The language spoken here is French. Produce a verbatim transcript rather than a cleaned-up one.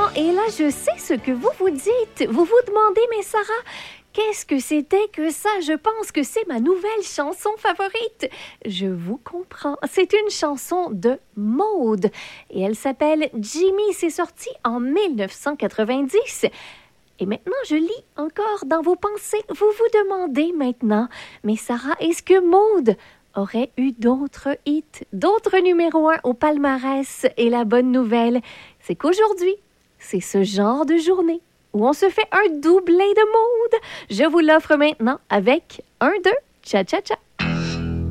et là, je sais ce que vous vous dites. Vous vous demandez, mais Sarah, qu'est-ce que c'était que ça? Je pense que c'est ma nouvelle chanson favorite. Je vous comprends. C'est une chanson de Maude et elle s'appelle Jimmy. C'est sorti en dix-neuf cent quatre-vingt-dix. Et maintenant, je lis encore dans vos pensées. Vous vous demandez maintenant, mais Sarah, est-ce que Maude aurait eu d'autres hits, d'autres numéros un au palmarès? Et la bonne nouvelle, c'est qu'aujourd'hui, c'est ce genre de journée où on se fait un doublé de Maude. Je vous l'offre maintenant avec un, deux, cha-cha-cha.